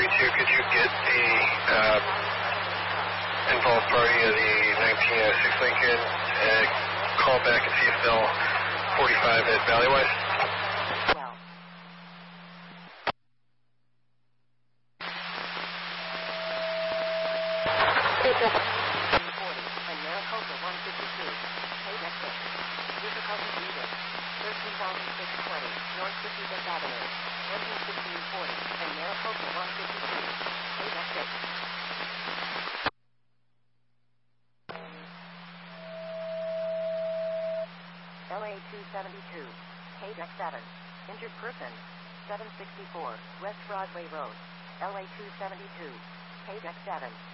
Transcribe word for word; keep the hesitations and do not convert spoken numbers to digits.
two, could you get the uh, involved party of the nineteen oh six Lincoln and call back and see if they'll forty-five at Valleywise? Well. forty and Maricopa one fifty-two. Page exit. Difficulty breathing. thirteen thousand six hundred twenty North fifty-fifth Avenue. Engine sixteen forty and Maricopa one fifty-two. Page exit. L A two seventy-two. Page X seven. Injured person. seven sixty-four West Broadway Road. L A two seventy-two. Page X seven.